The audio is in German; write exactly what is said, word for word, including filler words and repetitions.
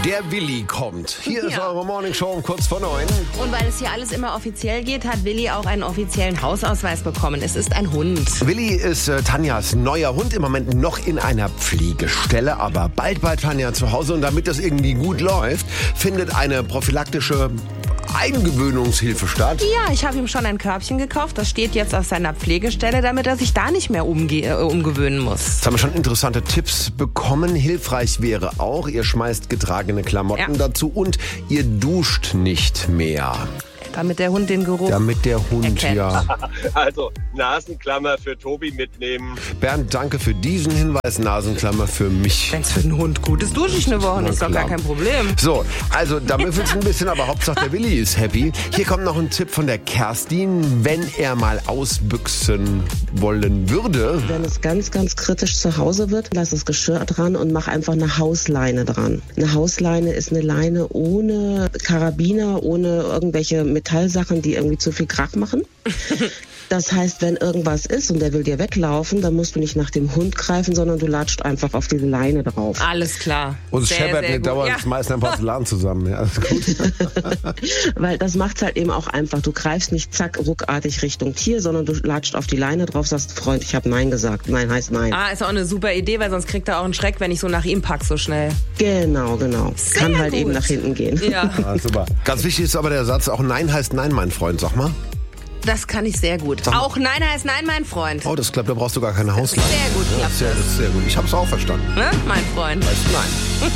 Der Willi kommt. Hier ist Ja. eure Morningshow um kurz vor neun. Und weil es hier alles immer offiziell geht, hat Willi auch einen offiziellen Hausausweis bekommen. Es ist ein Hund. Willi ist äh, Tanjas neuer Hund, im Moment noch in einer Pflegestelle, aber bald bei Tanja zu Hause. Und damit das irgendwie gut läuft, findet eine prophylaktische Eingewöhnungshilfe statt. Ja, ich habe ihm schon ein Körbchen gekauft. Das steht jetzt auf seiner Pflegestelle, damit er sich da nicht mehr umge äh, umgewöhnen muss. Jetzt haben wir schon interessante Tipps bekommen. Hilfreich wäre auch, ihr schmeißt getragene Klamotten Ja. dazu und ihr duscht nicht mehr. Damit der Hund den Geruch... Damit der Hund, Erkennt. ja. Also Nasenklammer für Tobi mitnehmen. Bernd, danke für diesen Hinweis. Nasenklammer für mich. Wenn es für den Hund gut ist, dusche ich eine Woche. Na Ist doch klar. gar kein Problem. So, also da müffelt's ein bisschen, aber Hauptsache der Willi ist happy. Hier kommt noch ein Tipp von der Kerstin. Wenn er mal ausbüchsen wollen würde, Wenn es ganz, ganz kritisch zu Hause wird, lass das Geschirr dran und mach einfach eine Hausleine dran. Eine Hausleine ist eine Leine ohne Karabiner, ohne irgendwelche Metallsachen, die irgendwie zu viel Krach machen. Das heißt, wenn irgendwas ist und der will dir weglaufen, dann musst du nicht nach dem Hund greifen, sondern du latscht einfach auf diese Leine drauf. Alles klar. uns Sehr, scheppert sehr nicht gut. dauernd Ja. das meiste am Porzellan zusammen. Ja, alles gut. Weil das macht's halt eben auch einfach. Du greifst nicht zack, ruckartig Richtung Tier, sondern du latscht auf die Leine drauf, sagst, Freund, ich habe Nein gesagt. Nein heißt Nein. Ah, ist auch eine super Idee, weil sonst kriegt er auch einen Schreck, wenn ich so nach ihm pack so schnell. Genau, genau. Sehr Kann halt gut. eben nach hinten gehen. Ja, Ah, super. Ganz wichtig ist aber der Satz, auch Nein heißt Nein, mein Freund. Sag mal. das kann ich sehr gut. Sag mal. Auch Nein heißt Nein, mein Freund. Oh, das klappt, da brauchst du gar keine Hausleine. Sehr gut Ja, klappt sehr, das. sehr gut. Ich hab's auch verstanden. Ne, mein Freund? Heißt Nein.